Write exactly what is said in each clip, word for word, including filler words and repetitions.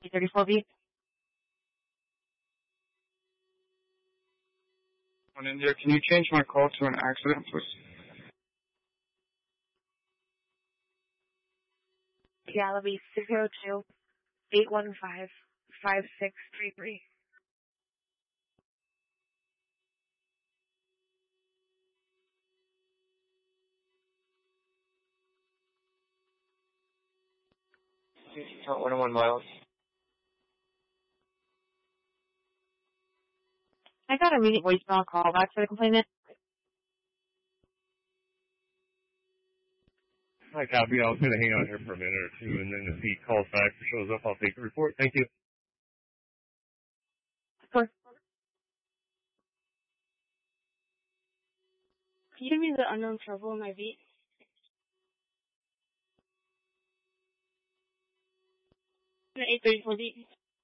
thirty-four B. On India, can you change my call to an accident, please? Yeah, that'll be six zero two, eight one five, five six three three. Count one oh one miles. I got a immediate voicemail call back for the complainant. Hi, copy. I was going to hang out here for a minute or two, and then if he calls back or shows up, I'll take the report. Thank you. Of course. Can you give me the unknown trouble in my beat? eight thirty-four B.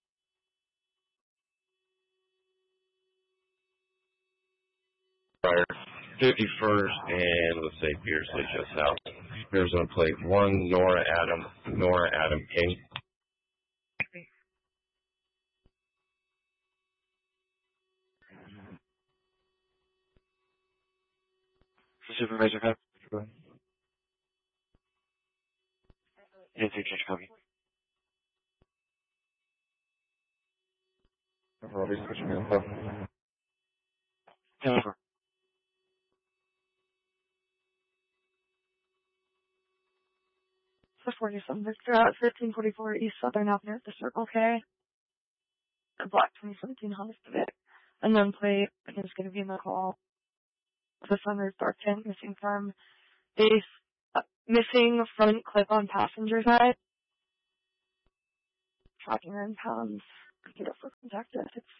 fifty-first and let's say Beardsley just south. Arizona plate one, Nora Adam, Nora Adam King. Supervisor, copy. Go ahead. Yes, you change copy. Robbie, switch me info. ten over. The forty-seven Victor at fifteen forty-four East Southern Avenue at the Circle K. A black twenty seventeen Honda Civic. And then plate is going to be in the call. The sunroof dark tint missing from base, uh, missing front clip on passenger side. Tracking in pounds. Computer for contact. It's